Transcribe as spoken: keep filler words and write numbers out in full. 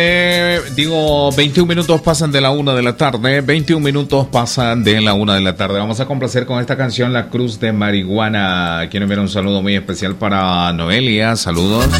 Eh, digo, veintiún minutos pasan de la una de la tarde, veintiún minutos pasan de la una de la tarde. Vamos a complacer con esta canción La Cruz de Marihuana. Quiero enviar un saludo muy especial para Noelia, saludos.